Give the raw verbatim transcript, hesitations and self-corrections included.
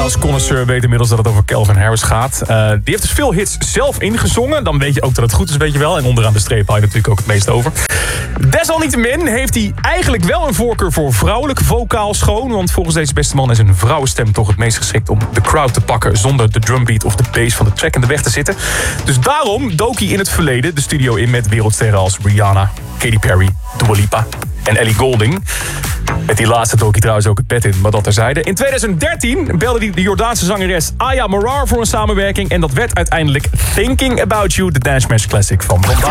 als connoisseur weet inmiddels dat het over Calvin Harris gaat. Uh, die heeft dus veel hits zelf ingezongen. Dan weet je ook dat het goed is, weet je wel. En onderaan de streep haal je natuurlijk ook het meest over. Desalniettemin heeft hij eigenlijk wel een voorkeur voor vrouwelijk vocaal schoon. Want volgens deze beste man is een vrouwenstem toch het meest geschikt om de crowd te pakken zonder de drumbeat of de bass van de track in de weg te zitten. Dus daarom dook hij in het verleden de studio in met wereldsterren als Rihanna, Katy Perry, Dua Lipa en Ellie Goulding. Met die laatste dook hij trouwens ook het bed in, maar dat terzijde. In twintig dertien belde hij de Jordaanse zangeres Aya Morar voor een samenwerking. En dat werd uiteindelijk Thinking About You, de Dance Smash Classic van